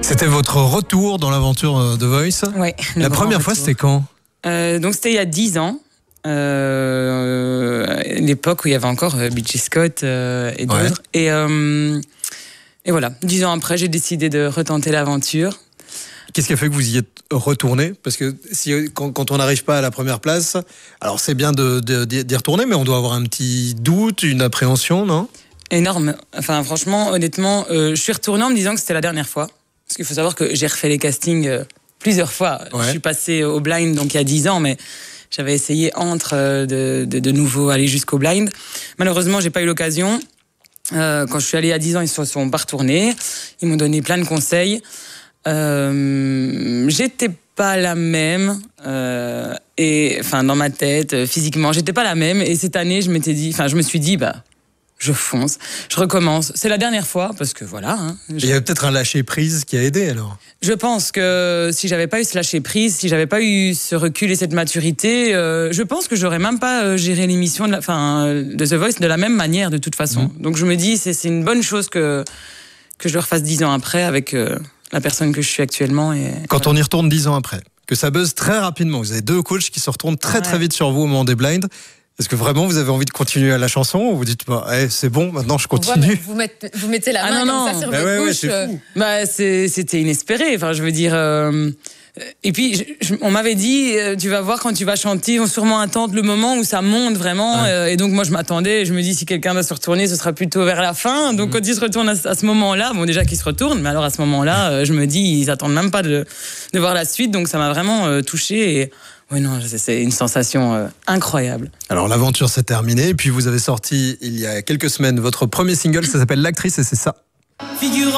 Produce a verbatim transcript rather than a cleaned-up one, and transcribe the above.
C'était votre retour dans l'aventure The Voice. Oui. La première fois, c'était quand ? euh, Donc c'était il y a dix ans. Euh, l'époque où il y avait encore euh, B J Scott euh, et d'autres. Ouais. Et, euh, et voilà, dix ans après, j'ai décidé de retenter l'aventure. Qu'est-ce qui a fait que vous y êtes retourné ? Parce que si, quand, quand on n'arrive pas à la première place, alors c'est bien de, de, d'y retourner, mais on doit avoir un petit doute, une appréhension, non ? Énorme. Enfin, franchement, honnêtement, euh, je suis retournée en me disant que c'était la dernière fois. Parce qu'il faut savoir que j'ai refait les castings euh, plusieurs fois. Ouais. Je suis passée au blind, donc il y a dix ans, mais j'avais essayé entre euh, de, de, de nouveau aller jusqu'au blind. Malheureusement, j'ai pas eu l'occasion. Euh, quand je suis allée à dix ans, ils se sont pas retournés. Ils m'ont donné plein de conseils. Euh, j'étais pas la même, euh, et enfin dans ma tête, physiquement, j'étais pas la même. Et cette année, je m'étais dit, enfin, je me suis dit, bah, je fonce, je recommence. C'est la dernière fois parce que voilà. Hein, je... Il y avait peut-être un lâcher prise qui a aidé alors. Je pense que si j'avais pas eu ce lâcher prise, si j'avais pas eu ce recul et cette maturité, euh, je pense que j'aurais même pas euh, géré l'émission de, la, fin, de The Voice de la même manière de toute façon. Mmh. Donc je me dis, c'est, c'est une bonne chose que que je le refasse dix ans après avec. Euh, la personne que je suis actuellement. Et quand voilà. On y retourne dix ans après, que ça buzz très rapidement, vous avez deux coachs qui se retournent très ouais. très vite sur vous au moment des blinds. Est-ce que vraiment vous avez envie de continuer à la chanson ou vous dites bah, hey, c'est bon, maintenant je continue? Vous, mettez, vous mettez la main ah, non, comme non. ça sur bah votre ouais, bouche. Ouais, c'est fou. Bah, c'est, c'était inespéré. Enfin, je veux dire. Euh... Et puis, je, je, on m'avait dit, euh, tu vas voir quand tu vas chanter, ils vont sûrement attendre le moment où ça monte vraiment. Ouais. Euh, et donc, moi, je m'attendais. Je me dis, si quelqu'un va se retourner, ce sera plutôt vers la fin. Donc, mmh. quand ils se retournent à, à ce moment-là, bon, déjà qu'ils se retournent, mais alors à ce moment-là, euh, je me dis, ils attendent même pas de, de voir la suite. Donc, ça m'a vraiment euh, touchée. Et oui, non, c'est, c'est une sensation euh, incroyable. Alors, l'aventure s'est terminée. Et puis, vous avez sorti, il y a quelques semaines, votre premier single. Ça s'appelle L'actrice et c'est ça. Figurant